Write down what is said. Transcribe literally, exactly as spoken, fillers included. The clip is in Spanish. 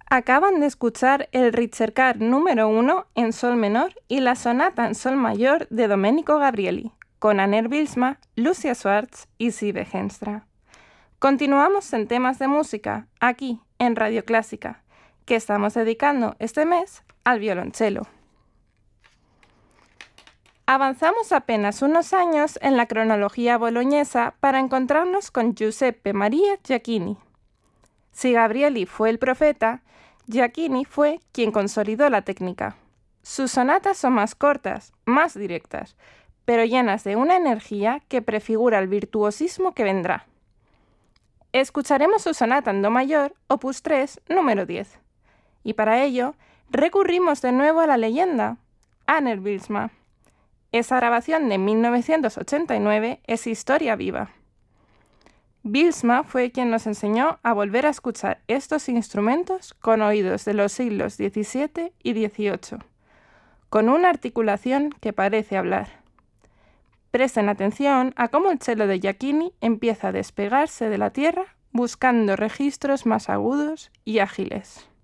Acaban de escuchar el Ricercar número uno en sol menor y la sonata en sol mayor de Domenico Gabrieli, con Aner Bylsma, Lucia Schwartz y Sive Henstra. Continuamos en temas de música, aquí, en Radio Clásica, que estamos dedicando este mes al violonchelo. Avanzamos apenas unos años en la cronología boloñesa para encontrarnos con Giuseppe Maria Giacchini. Si Gabrieli fue el profeta, Giacchini fue quien consolidó la técnica. Sus sonatas son más cortas, más directas, pero llenas de una energía que prefigura el virtuosismo que vendrá. Escucharemos su sonata en do mayor, opus tres, número diez. Y para ello, recurrimos de nuevo a la leyenda, Aner Bylsma. Esa grabación de mil novecientos ochenta y nueve es historia viva. Bylsma fue quien nos enseñó a volver a escuchar estos instrumentos con oídos de los siglos diecisiete y dieciocho, con una articulación que parece hablar. Presten atención a cómo el cello de Giacchini empieza a despegarse de la tierra buscando registros más agudos y ágiles.